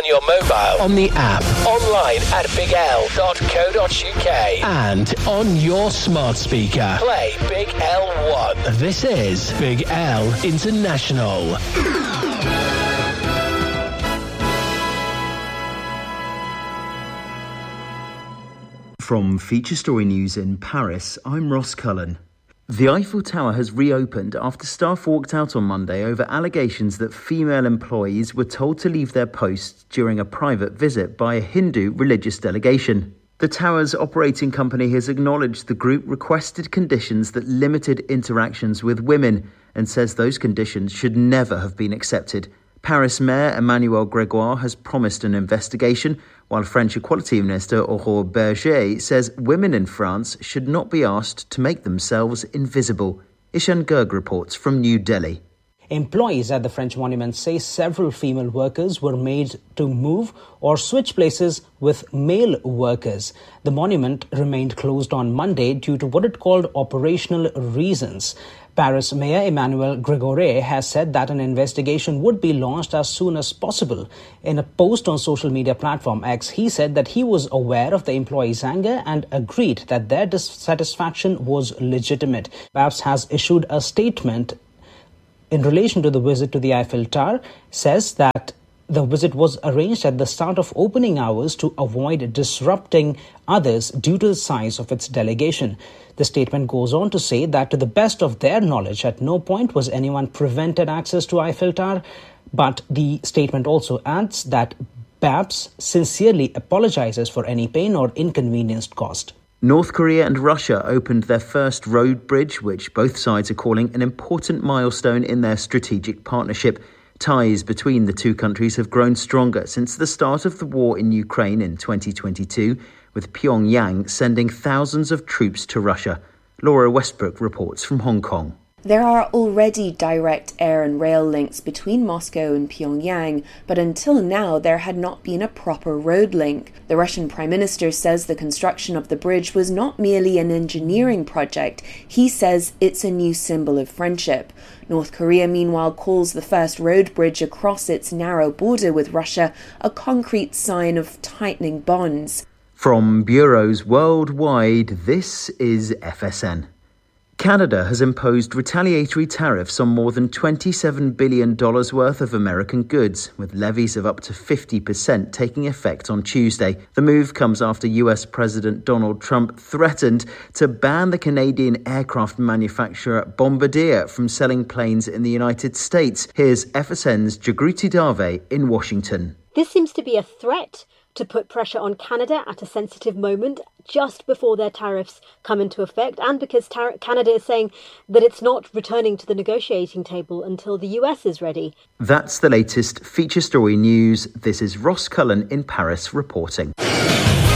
your mobile, on the app, online at bigl.co.uk, and on your smart speaker. Play Big L1. This is Big L International. From Feature Story News in Paris, I'm Ross Cullen. The Eiffel Tower has reopened after staff walked out on Monday over allegations that female employees were told to leave their posts during a private visit by a Hindu religious delegation. The tower's operating company has acknowledged the group requested conditions that limited interactions with women and says those conditions should never have been accepted. Paris Mayor Emmanuel Grégoire has promised an investigation, while French Equality Minister Aurore Berger says women in France should not be asked to make themselves invisible. Ishan Garg reports from New Delhi. Employees at the French monument say several female workers were made to move or switch places with male workers. The monument remained closed on Monday due to what it called operational reasons. Paris Mayor Emmanuel Grégoire has said that an investigation would be launched as soon as possible. In a post on social media platform X, he said that he was aware of the employees' anger and agreed that their dissatisfaction was legitimate. PAPS has issued a statement in relation to the visit to the Eiffel Tower, says that the visit was arranged at the start of opening hours to avoid disrupting others due to the size of its delegation. The statement goes on to say that to the best of their knowledge, at no point was anyone prevented access to Eiffel Tower. But the statement also adds that PAPS sincerely apologizes for any pain or inconvenience caused. North Korea and Russia opened their first road bridge, which both sides are calling an important milestone in their strategic partnership. Ties between the two countries have grown stronger since the start of the war in Ukraine in 2022, with Pyongyang sending thousands of troops to Russia. Laura Westbrook reports from Hong Kong. There are already direct air and rail links between Moscow and Pyongyang, but until now there had not been a proper road link. The Russian Prime Minister says the construction of the bridge was not merely an engineering project. He says it's a new symbol of friendship. North Korea, meanwhile, calls the first road bridge across its narrow border with Russia a concrete sign of tightening bonds. From bureaus worldwide, this is FSN. Canada has imposed retaliatory tariffs on more than $27 billion worth of American goods, with levies of up to 50% taking effect on Tuesday. The move comes after US President Donald Trump threatened to ban the Canadian aircraft manufacturer Bombardier from selling planes in the United States. Here's FSN's Jagruti Dave in Washington. This seems to be a threat to put pressure on Canada at a sensitive moment just before their tariffs come into effect, and because Canada is saying that it's not returning to the negotiating table until the US is ready. That's the latest Feature Story News. This is Ross Cullen in Paris reporting.